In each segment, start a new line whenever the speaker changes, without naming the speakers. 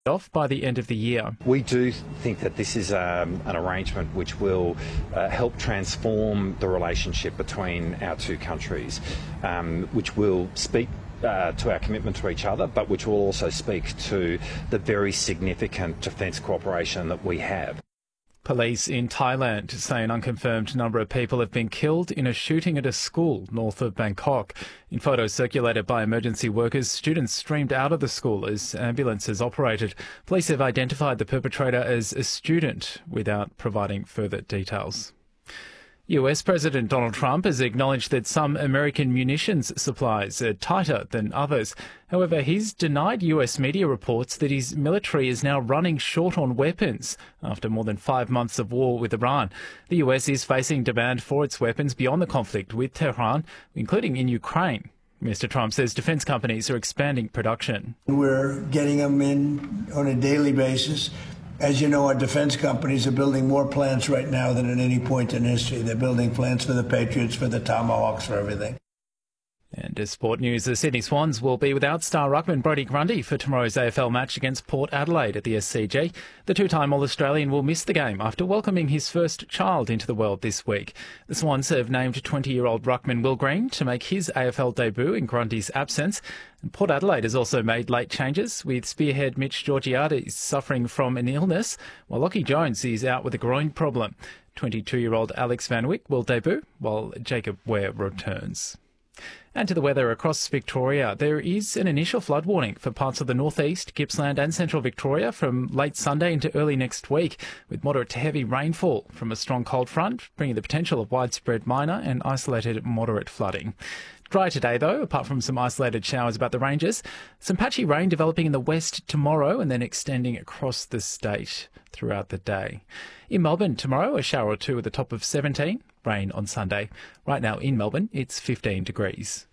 off by the end of the year.
We do think that this is an arrangement which will help transform the relationship between our two countries, which will speak to our commitment to each other, but which will also speak to the very significant defence cooperation that we have.
Police in Thailand say an unconfirmed number of people have been killed in a shooting at a school north of Bangkok. In photos circulated by emergency workers, students streamed out of the school as ambulances operated. Police have identified the perpetrator as a student without providing further details. US President Donald Trump has acknowledged that some American munitions supplies are tighter than others. However, he's denied US media reports that his military is now running short on weapons after more than 5 months of war with Iran. The US is facing demand for its weapons beyond the conflict with Tehran, including in Ukraine. Mr. Trump says defence companies are expanding production.
We're getting them in on a daily basis. As you know, our defense companies are building more plants right now than at any point in history. They're building plants for the Patriots, for the Tomahawks, for everything.
And as sport news, the Sydney Swans will be without star ruckman Brodie Grundy for tomorrow's AFL match against Port Adelaide at the SCG. The two-time All-Australian will miss the game after welcoming his first child into the world this week. The Swans have named 20-year-old ruckman Will Green to make his AFL debut in Grundy's absence. And Port Adelaide has also made late changes, with spearhead Mitch Georgiades suffering from an illness, while Lockie Jones is out with a groin problem. 22-year-old Alex Van Wyk will debut, while Jacob Ware returns. And to the weather across Victoria, there is an initial flood warning for parts of the northeast, Gippsland and central Victoria from late Sunday into early next week, with moderate to heavy rainfall from a strong cold front, bringing the potential of widespread minor and isolated moderate flooding. Dry today, though, apart from some isolated showers about the ranges. Some patchy rain developing in the west tomorrow and then extending across the state throughout the day. In Melbourne tomorrow, a shower or two at the top of 17. Rain on Sunday. Right now in Melbourne, it's 15 degrees.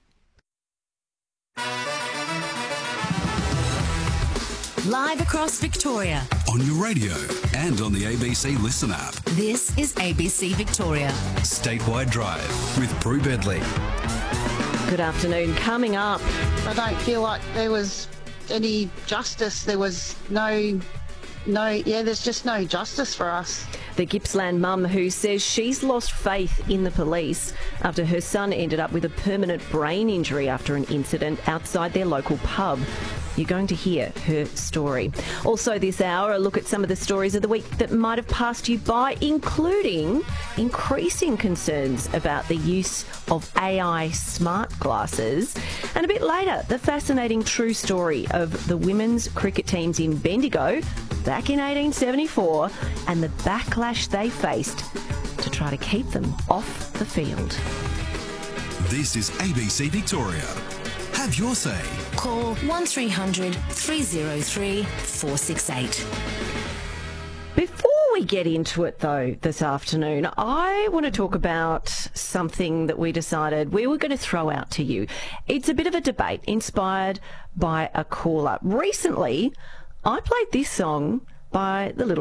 Live across Victoria.
On your radio and on the ABC Listen app.
This is ABC Victoria.
Statewide Drive with Prue Bedley.
Good afternoon. Coming up.
I don't feel like there was any justice. There was there's just no justice for us.
The Gippsland mum who says she's lost faith in the police after her son ended up with a permanent brain injury after an incident outside their local pub. You're going to hear her story. Also this hour, a look at some of the stories of the week that might have passed you by, including increasing concerns about the use of AI smart glasses. And a bit later, the fascinating true story of the women's cricket teams in Bendigo back in 1874 and the backlash they faced to try to keep them off the field.
This is ABC Victoria. Have your say.
Call 1300 303 468.
Before we get into it, though, this afternoon, I want to talk about something that we decided we were going to throw out to you. It's a bit of a debate inspired by a caller. Recently, I played this song by the Little